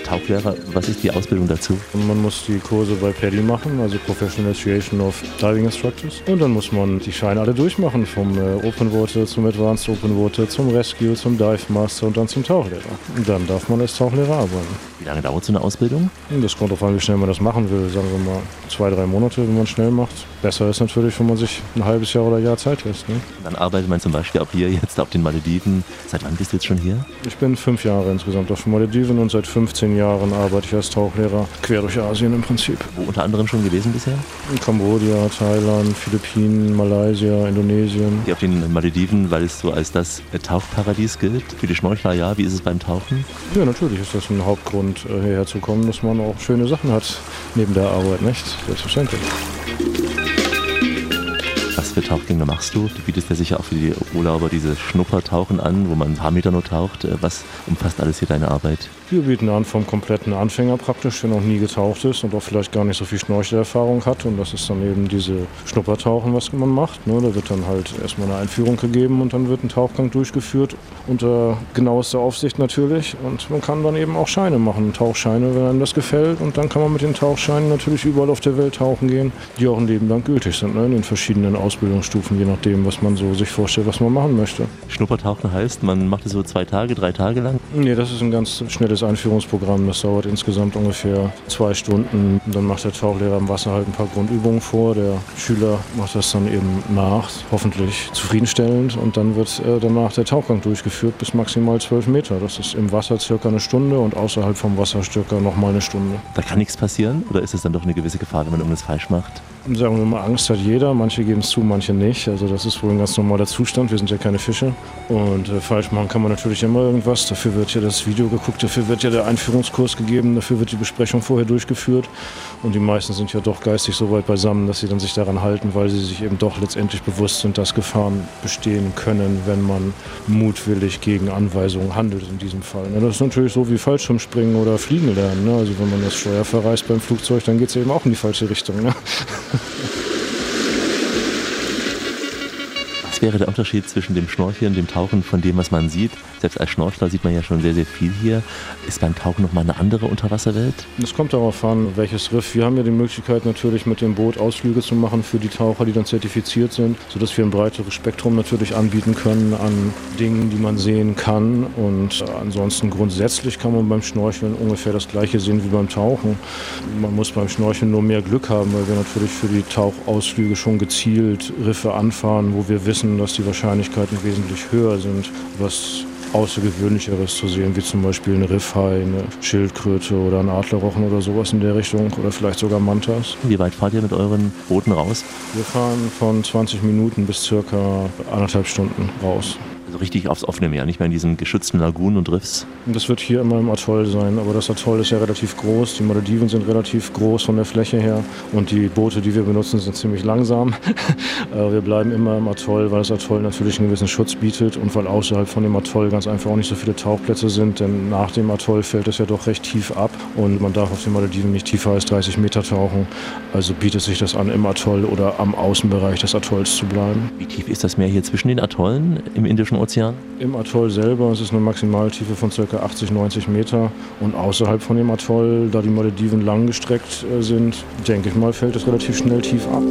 Tauchlehrer, was ist die Ausbildung dazu? Man muss die Kurse bei PADI machen, also Professional Association of Diving Instructors. Und dann muss man die Scheine alle durchmachen, vom Open Water zum Advanced Open Water, zum Rescue, zum Dive Master und dann zum Tauchlehrer. Und dann darf man als Tauchlehrer arbeiten. Wie lange dauert so eine Ausbildung? Das kommt darauf an, wie schnell man das machen will. Sagen wir mal 2-3 Monate, wenn man schnell macht. Besser ist natürlich, wenn man sich ein halbes Jahr oder Jahr Zeit lässt. Ne? Dann arbeitet man zum Beispiel auch hier jetzt auf den Malediven. Seit wann bist du jetzt schon hier? Ich bin 5 Jahre insgesamt auf den Malediven und seit 15 Jahren arbeite ich als Tauchlehrer quer durch Asien im Prinzip. Wo unter anderem schon gewesen bisher? In Kambodscha, Thailand, Philippinen, Malaysia, Indonesien. Hier auf den Malediven, weil es so als das Tauchparadies gilt. Für die Schnorchler, ja. Wie ist es beim Tauchen? Ja, natürlich ist das ein Hauptgrund, hierher zu kommen, dass man auch schöne Sachen hat neben der Arbeit, nicht? Selbstverständlich. Was für Tauchgänge machst du? Du bietest ja sicher auch für die Urlauber diese Schnuppertauchen an, wo man ein paar Meter nur taucht. Was umfasst alles hier deine Arbeit? Wir bieten an vom kompletten Anfänger praktisch, der noch nie getaucht ist und auch vielleicht gar nicht so viel Schnorchelerfahrung hat. Und das ist dann eben diese Schnuppertauchen, was man macht. Ne? Da wird dann halt erstmal eine Einführung gegeben und dann wird ein Tauchgang durchgeführt unter genauester Aufsicht natürlich. Und man kann dann eben auch Scheine machen, Tauchscheine, wenn einem das gefällt. Und dann kann man mit den Tauchscheinen natürlich überall auf der Welt tauchen gehen, die auch ein Leben lang gültig sind, ne? In den verschiedenen Ausbildungsstufen, je nachdem, was man so sich vorstellt, was man machen möchte. Schnuppertauchen heißt, man macht es so 2 Tage, 3 Tage lang? Nee, das ist ein ganz schnelles Einführungsprogramm. Das dauert insgesamt ungefähr 2 Stunden. Dann macht der Tauchlehrer im Wasser halt ein paar Grundübungen vor. Der Schüler macht das dann eben nach, hoffentlich zufriedenstellend. Und dann wird danach der Tauchgang durchgeführt bis maximal 12 Meter. Das ist im Wasser circa eine Stunde und außerhalb vom Wasser circa nochmal eine Stunde. Da kann nichts passieren? Oder ist es dann doch eine gewisse Gefahr, wenn man irgendwas falsch macht? Sagen wir mal, Angst hat jeder. Manche geben es zu, manche nicht. Also das ist wohl ein ganz normaler Zustand. Wir sind ja keine Fische. Und falsch machen kann man natürlich immer irgendwas. Dafür wird ja das Video geguckt, dafür wird ja der Einführungskurs gegeben, dafür wird die Besprechung vorher durchgeführt. Und die meisten sind ja doch geistig so weit beisammen, dass sie dann sich daran halten, weil sie sich eben doch letztendlich bewusst sind, dass Gefahren bestehen können, wenn man mutwillig gegen Anweisungen handelt in diesem Fall. Das ist natürlich so wie Fallschirmspringen oder Fliegen lernen. Also wenn man das Steuer verreißt beim Flugzeug, dann geht es eben auch in die falsche Richtung. Was wäre der Unterschied zwischen dem Schnorcheln, dem Tauchen, von dem, was man sieht? Selbst als Schnorchler sieht man ja schon sehr, sehr viel hier. Ist beim Tauchen nochmal eine andere Unterwasserwelt? Es kommt darauf an, welches Riff. Wir haben ja die Möglichkeit natürlich mit dem Boot Ausflüge zu machen für die Taucher, die dann zertifiziert sind, sodass wir ein breiteres Spektrum natürlich anbieten können an Dingen, die man sehen kann. Und ansonsten grundsätzlich kann man beim Schnorcheln ungefähr das Gleiche sehen wie beim Tauchen. Man muss beim Schnorcheln nur mehr Glück haben, weil wir natürlich für die Tauchausflüge schon gezielt Riffe anfahren, wo wir wissen, dass die Wahrscheinlichkeiten wesentlich höher sind, was Außergewöhnlicheres zu sehen, wie zum Beispiel ein Riffhai, eine Schildkröte oder ein Adlerrochen oder sowas in der Richtung oder vielleicht sogar Mantas. Wie weit fahrt ihr mit euren Booten raus? Wir fahren von 20 Minuten bis circa 1,5 Stunden raus. Also richtig aufs offene Meer, nicht mehr in diesen geschützten Lagunen und Riffs? Das wird hier immer im Atoll sein, aber das Atoll ist ja relativ groß. Die Malediven sind relativ groß von der Fläche her und die Boote, die wir benutzen, sind ziemlich langsam. Wir bleiben immer im Atoll, weil das Atoll natürlich einen gewissen Schutz bietet und weil außerhalb von dem Atoll ganz einfach auch nicht so viele Tauchplätze sind, denn nach dem Atoll fällt es ja doch recht tief ab und man darf auf den Malediven nicht tiefer als 30 Meter tauchen. Also bietet sich das an, im Atoll oder am Außenbereich des Atolls zu bleiben. Wie tief ist das Meer hier zwischen den Atollen im Indischen Ozean? Im Atoll selber ist es eine Maximaltiefe von ca. 80, 90 Meter und außerhalb von dem Atoll, da die Malediven langgestreckt sind, denke ich mal, fällt es relativ schnell tief ab.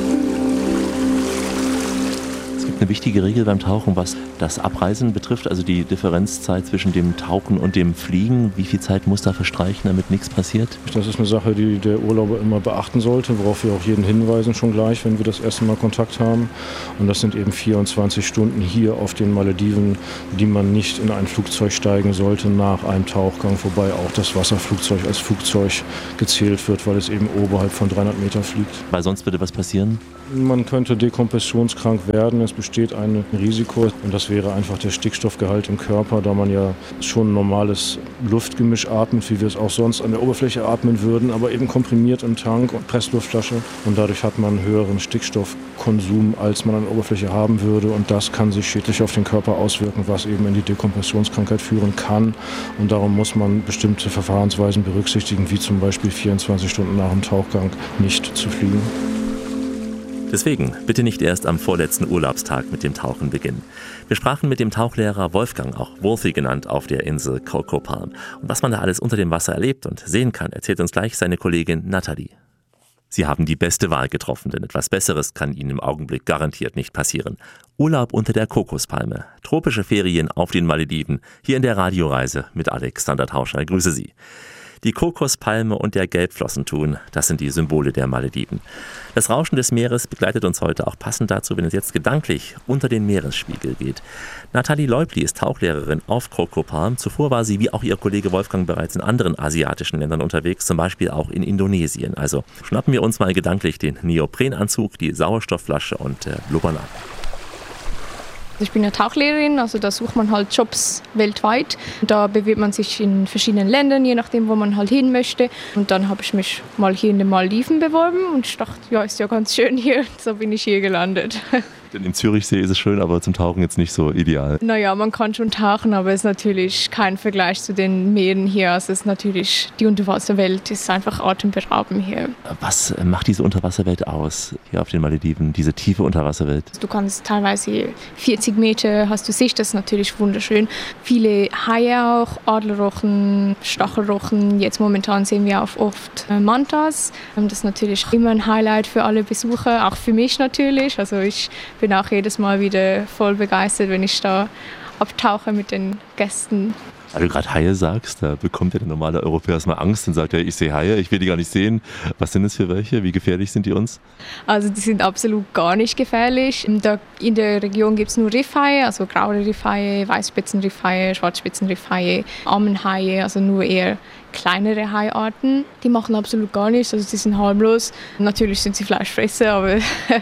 Eine wichtige Regel beim Tauchen, was das Abreisen betrifft, also die Differenzzeit zwischen dem Tauchen und dem Fliegen. Wie viel Zeit muss da verstreichen, damit nichts passiert? Das ist eine Sache, die der Urlauber immer beachten sollte, worauf wir auch jeden hinweisen schon gleich, wenn wir das erste Mal Kontakt haben. Und das sind eben 24 Stunden hier auf den Malediven, die man nicht in ein Flugzeug steigen sollte nach einem Tauchgang, wobei auch das Wasserflugzeug als Flugzeug gezählt wird, weil es eben oberhalb von 300 Meter fliegt. Weil sonst würde was passieren? Man könnte dekompressionskrank werden. Es besteht ein Risiko und das wäre einfach der Stickstoffgehalt im Körper, da man ja schon ein normales Luftgemisch atmet, wie wir es auch sonst an der Oberfläche atmen würden, aber eben komprimiert im Tank und Pressluftflasche. Und dadurch hat man einen höheren Stickstoffkonsum, als man an der Oberfläche haben würde. Und das kann sich schädlich auf den Körper auswirken, was eben in die Dekompressionskrankheit führen kann. Und darum muss man bestimmte Verfahrensweisen berücksichtigen, wie zum Beispiel 24 Stunden nach dem Tauchgang nicht zu fliegen. Deswegen bitte nicht erst am vorletzten Urlaubstag mit dem Tauchen beginnen. Wir sprachen mit dem Tauchlehrer Wolfgang, auch Wolfie genannt, auf der Insel Coco Palm. Und was man da alles unter dem Wasser erlebt und sehen kann, erzählt uns gleich seine Kollegin Nathalie. Sie haben die beste Wahl getroffen, denn etwas Besseres kann Ihnen im Augenblick garantiert nicht passieren. Urlaub unter der Kokospalme, tropische Ferien auf den Malediven, hier in der Radioreise mit Alexander Tauscher. Ich grüße Sie. Die Kokospalme und der Gelbflossentun, das sind die Symbole der Malediven. Das Rauschen des Meeres begleitet uns heute auch passend dazu, wenn es jetzt gedanklich unter den Meeresspiegel geht. Nathalie Leubli ist Tauchlehrerin auf Coco Palm. Zuvor war sie, wie auch ihr Kollege Wolfgang, bereits in anderen asiatischen Ländern unterwegs, zum Beispiel auch in Indonesien. Also schnappen wir uns mal gedanklich den Neoprenanzug, die Sauerstoffflasche und blubbern ab. Ich bin ja Tauchlehrerin, also da sucht man halt Jobs weltweit. Da bewirbt man sich in verschiedenen Ländern, je nachdem, wo man halt hin möchte. Und dann habe ich mich mal hier in den Malediven beworben und ich dachte, ja, ist ja ganz schön hier. So bin ich hier gelandet. Denn im Zürichsee ist es schön, aber zum Tauchen jetzt nicht so ideal. Naja, man kann schon tauchen, aber es ist natürlich kein Vergleich zu den Meeren hier. Also es ist natürlich, die Unterwasserwelt ist einfach atemberaubend hier. Was macht diese Unterwasserwelt aus, hier auf den Malediven, diese tiefe Unterwasserwelt? Du kannst teilweise 40 Meter, hast du Sicht, das ist natürlich wunderschön. Viele Haie auch, Adlerrochen, Stachelrochen. Jetzt momentan sehen wir auch oft Mantas. Das ist natürlich immer ein Highlight für alle Besucher, auch für mich natürlich. Also ich bin auch jedes Mal wieder voll begeistert, wenn ich da abtauche mit den Gästen. Weil du gerade Haie sagst, da bekommt ja der normale Europäer erstmal Angst und sagt, ja, ich sehe Haie, ich will die gar nicht sehen. Was sind das für welche? Wie gefährlich sind die uns? Also die sind absolut gar nicht gefährlich. In der Region gibt es nur Riffhaie, also graue Riffhaie, Weißspitzenriffhaie, Schwarzspitzenriffhaie, Ammenhaie, also nur eher kleinere Haiarten. Die machen absolut gar nichts, also die sind harmlos. Natürlich sind sie Fleischfresser, aber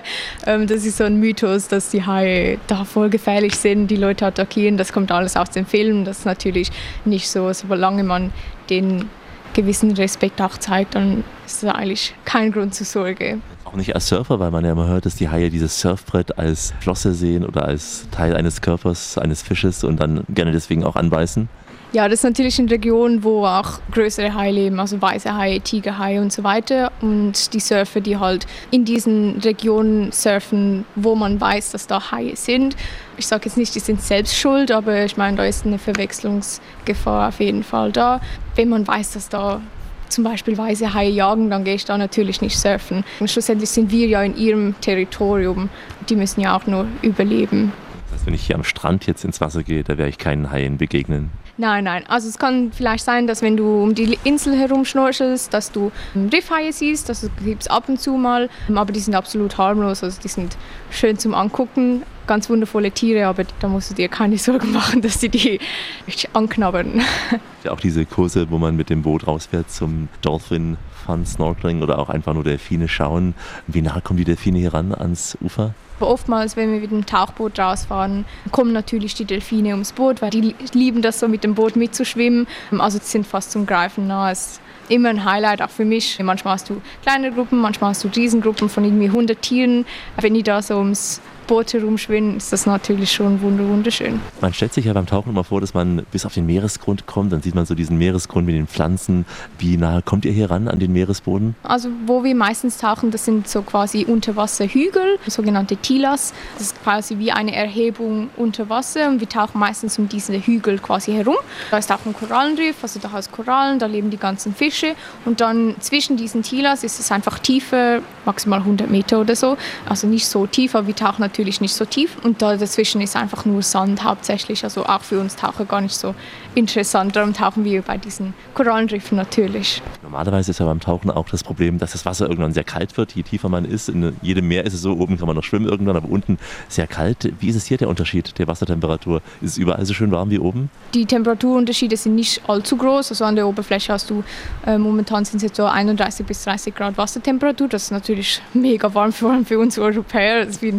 das ist so ein Mythos, dass die Haie da voll gefährlich sind, die Leute attackieren. Das kommt alles aus dem Film, das ist natürlich nicht so. Solange man den gewissen Respekt auch zeigt, dann ist das eigentlich kein Grund zur Sorge. Auch nicht als Surfer, weil man ja immer hört, dass die Haie dieses Surfbrett als Flosse sehen oder als Teil eines Körpers, eines Fisches und dann gerne deswegen auch anbeißen. Ja, das ist natürlich eine Region, wo auch größere Haie leben, also weiße Haie, Tigerhaie und so weiter. Und die Surfer, die halt in diesen Regionen surfen, wo man weiß, dass da Haie sind. Ich sage jetzt nicht, die sind selbst schuld, aber ich meine, da ist eine Verwechslungsgefahr auf jeden Fall da. Wenn man weiß, dass da zum Beispiel weiße Haie jagen, dann gehe ich da natürlich nicht surfen. Und schlussendlich sind wir ja in ihrem Territorium. Die müssen ja auch nur überleben. Das heißt, wenn ich hier am Strand jetzt ins Wasser gehe, da werde ich keinen Haien begegnen? Nein. Also es kann vielleicht sein, dass wenn du um die Insel herum schnorchelst, dass du Riffhaie siehst, das gibt es ab und zu mal, aber die sind absolut harmlos, also die sind schön zum Angucken, ganz wundervolle Tiere, aber da musst du dir keine Sorgen machen, dass die anknabbern. Ja, auch diese Kurse, wo man mit dem Boot rausfährt zum Dolphin Fun Snorkeling oder auch einfach nur Delfine schauen. Wie nah kommen die Delfine hier ran ans Ufer? Oftmals, wenn wir mit dem Tauchboot rausfahren, kommen natürlich die Delfine ums Boot, weil die lieben das so, mit dem Boot mitzuschwimmen. Also die sind fast zum Greifen nah. Es ist immer ein Highlight, auch für mich. Manchmal hast du kleine Gruppen, manchmal hast du Riesengruppen von irgendwie 100 Tieren. Wenn die da so ums Boot herumschwimmen, ist das natürlich schon wunderschön. Man stellt sich ja beim Tauchen immer vor, dass man bis auf den Meeresgrund kommt. Dann sieht man so diesen Meeresgrund mit den Pflanzen. Wie nah kommt ihr hier ran an den Meeresboden? Also wo wir meistens tauchen, das sind so quasi Unterwasserhügel, sogenannte Tilas. Das ist quasi wie eine Erhebung unter Wasser und wir tauchen meistens um diese Hügel quasi herum. Da ist auch ein Korallenriff, also da hast Korallen, da leben die ganzen Fische und dann zwischen diesen Tilas ist es einfach tiefer, maximal 100 Meter oder so. Also nicht so tief, aber wir tauchen natürlich nicht so tief und da dazwischen ist einfach nur Sand hauptsächlich, also auch für uns Taucher gar nicht so interessant. Darum tauchen wir bei diesen Korallenriffen natürlich. Normalerweise ist ja beim Tauchen auch das Problem, dass das Wasser irgendwann sehr kalt wird, je tiefer man ist. In jedem Meer ist es so, oben kann man noch schwimmen irgendwann, aber unten sehr kalt. Wie ist es hier der Unterschied der Wassertemperatur? Ist es überall so schön warm wie oben? Die Temperaturunterschiede sind nicht allzu groß, also an der Oberfläche hast du, momentan sind es jetzt so 31 bis 30 Grad Wassertemperatur. Das ist natürlich mega warm, vor allem für uns Europäer, das ist wie in der Badewanne.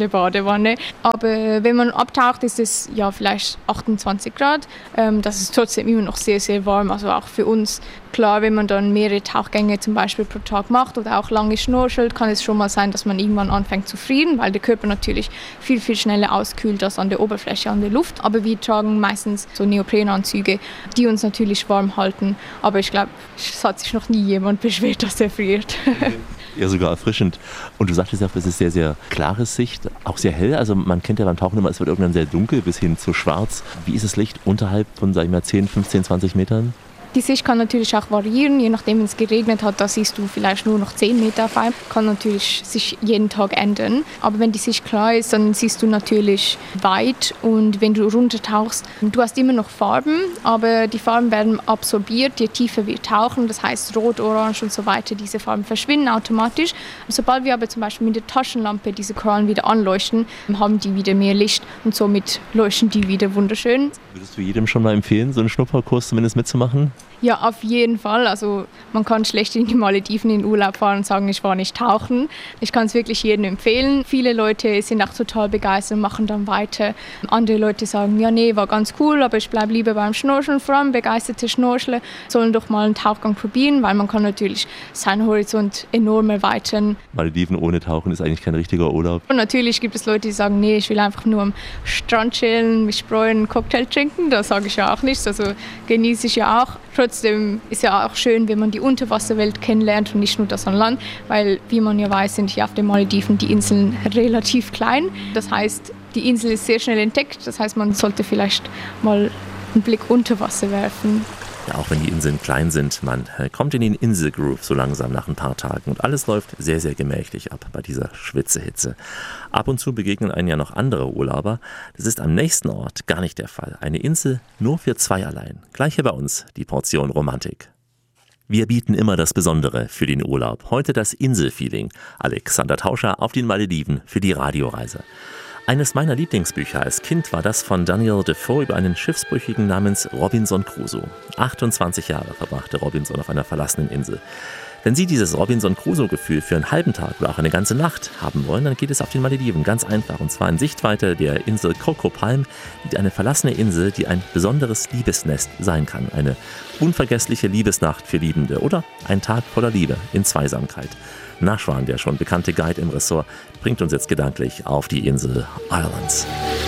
Badewanne. Aber wenn man abtaucht, ist es ja vielleicht 28 Grad. Das ist trotzdem immer noch sehr, sehr warm. Also auch für uns. Klar, wenn man dann mehrere Tauchgänge zum Beispiel pro Tag macht oder auch lange schnorchelt, kann es schon mal sein, dass man irgendwann anfängt zu frieren, weil der Körper natürlich viel, viel schneller auskühlt als an der Oberfläche, an der Luft. Aber wir tragen meistens so Neoprenanzüge, die uns natürlich warm halten. Aber ich glaube, es hat sich noch nie jemand beschwert, dass er friert. Ja, sogar erfrischend. Und du sagtest ja, es ist sehr, sehr klare Sicht, auch sehr hell. Also man kennt ja beim Tauchen immer, es wird irgendwann sehr dunkel bis hin zu schwarz. Wie ist das Licht unterhalb von, sag ich mal, 10, 15, 20 Metern? Die Sicht kann natürlich auch variieren, je nachdem, wenn es geregnet hat, da siehst du vielleicht nur noch 10 Meter auf einmal. Kann natürlich sich jeden Tag ändern. Aber wenn die Sicht klar ist, dann siehst du natürlich weit. Und wenn du runtertauchst, du hast immer noch Farben, aber die Farben werden absorbiert, je tiefer wir tauchen. Das heißt Rot, Orange und so weiter, diese Farben verschwinden automatisch. Sobald wir aber zum Beispiel mit der Taschenlampe diese Korallen wieder anleuchten, haben die wieder mehr Licht und somit leuchten die wieder wunderschön. Würdest du jedem schon mal empfehlen, so einen Schnupperkurs zumindest mitzumachen? Ja, auf jeden Fall. Also man kann schlecht in die Malediven in Urlaub fahren und sagen, ich war nicht tauchen. Ich kann es wirklich jedem empfehlen. Viele Leute sind auch total begeistert und machen dann weiter. Andere Leute sagen, ja nee, war ganz cool, aber ich bleibe lieber beim Schnorcheln. Vor allem begeisterte Schnorchler sollen doch mal einen Tauchgang probieren, weil man kann natürlich seinen Horizont enorm erweitern. Malediven ohne Tauchen ist eigentlich kein richtiger Urlaub. Und natürlich gibt es Leute, die sagen, nee, ich will einfach nur am Strand chillen, mich freuen, einen Cocktail trinken. Das sage ich ja auch nicht, also genieße ich ja auch. Trotzdem ist ja auch schön, wenn man die Unterwasserwelt kennenlernt und nicht nur das an Land, weil, wie man ja weiß, sind hier auf den Malediven die Inseln relativ klein. Das heißt, die Insel ist sehr schnell entdeckt, das heißt, man sollte vielleicht mal einen Blick unter Wasser werfen. Ja, auch wenn die Inseln klein sind, man kommt in den Inselgroove so langsam nach ein paar Tagen und alles läuft sehr, sehr gemächlich ab bei dieser Schwitzehitze. Ab und zu begegnen einen ja noch andere Urlauber. Das ist am nächsten Ort gar nicht der Fall. Eine Insel nur für zwei allein. Gleich hier bei uns die Portion Romantik. Wir bieten immer das Besondere für den Urlaub. Heute das Inselfeeling. Alexander Tauscher auf den Malediven für die Radioreise. Eines meiner Lieblingsbücher als Kind war das von Daniel Defoe über einen Schiffsbrüchigen namens Robinson Crusoe. 28 Jahre verbrachte Robinson auf einer verlassenen Insel. Wenn Sie dieses Robinson-Crusoe-Gefühl für einen halben Tag oder auch eine ganze Nacht haben wollen, dann geht es auf den Malediven ganz einfach. Und zwar in Sichtweite der Insel Coco Palm liegt eine verlassene Insel, die ein besonderes Liebesnest sein kann. Eine unvergessliche Liebesnacht für Liebende oder ein Tag voller Liebe in Zweisamkeit. Nashwan, der schon bekannte Guide im Ressort, bringt uns jetzt gedanklich auf die Insel Islands.